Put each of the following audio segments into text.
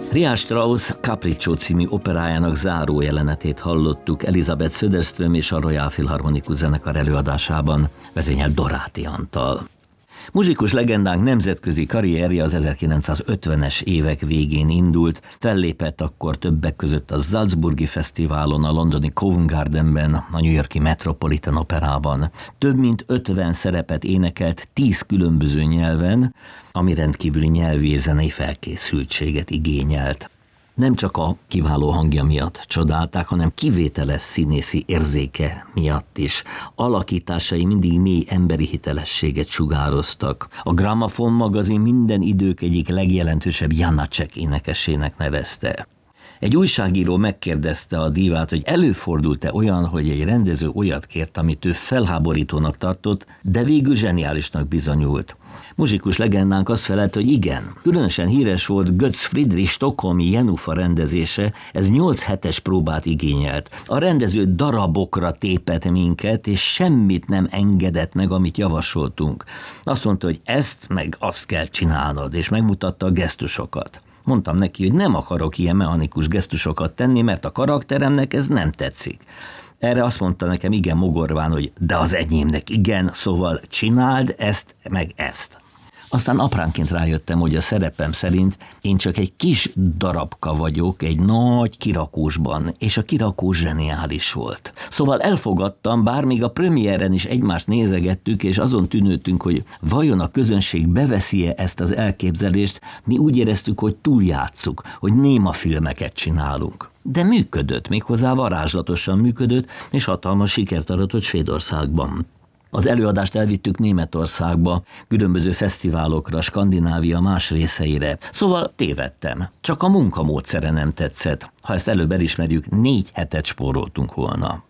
Richard Strauss Capriccio című operájának záró jelenetét hallottuk Elisabeth Söderström és a Royal Philharmonikus zenekar előadásában, vezényelt Doráti Antal. Muzsikus legendánk nemzetközi karrierje az 1950-es évek végén indult, fellépett akkor többek között a Salzburgi Fesztiválon, a londoni Covent Gardenben, a New York-i Metropolitan Operában. Több mint 50 szerepet énekelt 10 különböző nyelven, ami rendkívüli nyelvi és zenei felkészültséget igényelt. Nem csak a kiváló hangja miatt csodálták, hanem kivételes színészi érzéke miatt is. Alakításai mindig mély emberi hitelességet sugároztak. A Gramophone magazin minden idők egyik legjelentősebb Janácsek énekesének nevezte. Egy újságíró megkérdezte a dívát, hogy előfordult-e olyan, hogy egy rendező olyat kért, amit ő felháborítónak tartott, de végül zseniálisnak bizonyult. Muzsikus legendánk azt felelt, hogy igen. Különösen híres volt Götz Friedrich stockholmi Jenufa rendezése, ez 8 hetes próbát igényelt. A rendező darabokra tépett minket, és semmit nem engedett meg, amit javasoltunk. Azt mondta, hogy ezt meg azt kell csinálnod, és megmutatta a gesztusokat. Mondtam neki, hogy nem akarok ilyen mechanikus gesztusokat tenni, mert a karakteremnek ez nem tetszik. Erre azt mondta nekem igen mogorván, hogy de az enyémnek igen, szóval csináld ezt, meg ezt. Aztán apránként rájöttem, hogy a szerepem szerint én csak egy kis darabka vagyok egy nagy kirakósban, és a kirakós zseniális volt. Szóval elfogadtam, bár még a premiéren is egymást nézegettük, és azon tűnődtünk, hogy vajon a közönség beveszi-e ezt az elképzelést, mi úgy éreztük, hogy túljátsszuk, hogy néma filmeket csinálunk. De működött, méghozzá varázslatosan működött, és hatalmas sikert aratott Svédországban. Az előadást elvittük Németországba, különböző fesztiválokra, Skandinávia más részeire. Szóval tévedtem. Csak a munkamódszere nem tetszett. Ha ezt előbb elismerjük, 4 hetet spóroltunk volna.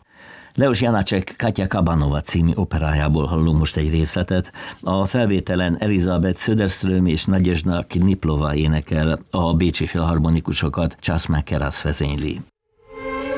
Leos Janácsek Katya Kabanova című operájából hallunk most egy részletet. A felvételen Elisabeth Söderström és Nadezhda Kniplova énekel, a bécsi filharmonikusokat Charles McCarras vezényli.